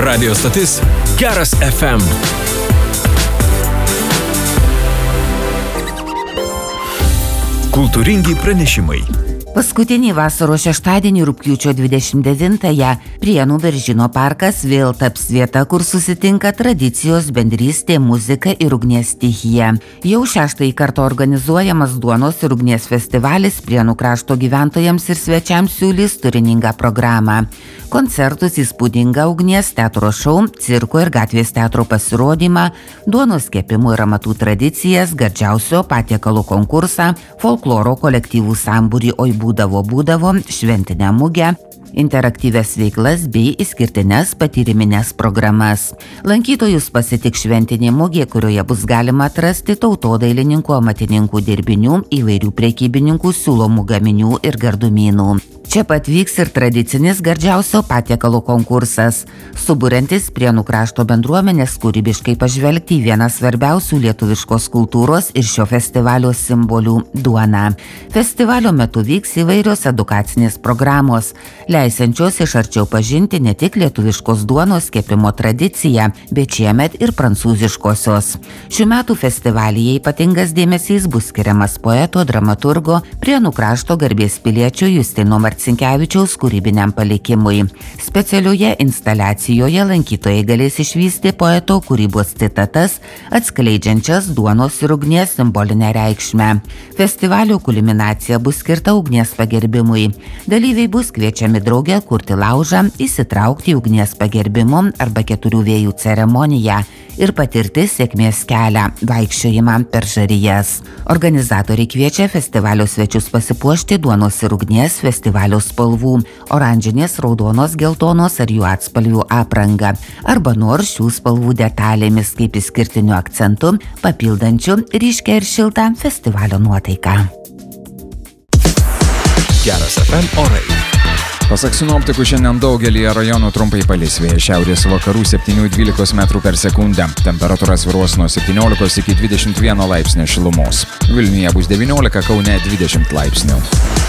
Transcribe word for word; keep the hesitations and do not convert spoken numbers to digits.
Radio stotis Geras F M. Kultūringi pranešimai. Paskutinį vasaros šeštadienį rugpjūčio dvidešimt devintąją Prienų Beržyno parkas vėl taps vieta, kur susitinka tradicijos, bendrystė, muzika ir ugnies stichija. Jau šeštąjį kartą organizuojamas Duonos ir ugnies festivalis Prienų krašto gyventojams ir svečiams siūlys turiningą programą. Koncertus, įspūdingą ugnies teatro šou, cirko ir gatvės teatro pasirodymą, duonos kepimo ir amatų tradicijas, gardžiausio patiekalų konkursą, folkloro kolektyvų sambūrį Oi būdavo būdavo, šventinę mugę, interaktyvias veiklas bei išskirtines patyriminės programas. Lankytojus pasitiks šventinė mugė, kurioje bus galima atrasti tautodailininkų, amatininkų dirbinių, įvairių prekybininkų siūlomų gaminių ir gardumynų. Čia pat vyks ir tradicinis gardžiausio patiekalų konkursas, suburiantis Prienų krašto bendruomenės kūrybiškai pažvelgti į vieną svarbiausių lietuviškos kultūros ir šio festivalio simbolių – duoną. Festivalio metu vyks įvairios edukacinės programos, leisiančios iš arčiau pažinti ne tik lietuviškos duonos kepimo tradiciją, bet šiemet ir prancūziškosios. Šių metų festivalyje ypatingas dėmesys bus skiriamas poeto, dramaturgo, Prienų krašto garbės piliečio Justino Marcinkevičiaus kūrybiniam palikimui. Specialioje instaliacijoje lankytojai galės išvysti poeto kūrybos citatas, atskleidžiančias duonos ir ugnies simbolinę reikšmę. Festivalio kulminacija bus skirta ugnies pagerbimui. Dalyviai bus kviečiami drauge kurti laužą, įsitraukti į ugnies pagerbimo arba keturių vėjų ceremoniją ir patirti sėkmės kelią – vaikščiojimą per žarijas. Organizatoriai kviečia festivalio svečius pasipuošti duonos ir ugnies festivalio spalvų – oranžinės, raudonos, geltonos ar jų atspalvių aprangą, arba nors šių spalvų detalėmis kaip išskirtiniu akcentu, papildančiu ryškią ir šiltą festivalio nuotaiką. Geras F M orai. Pasak sinoptikų, šiandien daugelį rajonų trumpai palis, vėjas šiaurės vakarų septynių dvylikos metrų per sekundę. Temperatūra svyruos nuo septyniolikos iki dvidešimt vieno laipsnio šilumos. Vilniuje bus devyniolika, Kaune dvidešimt laipsnių.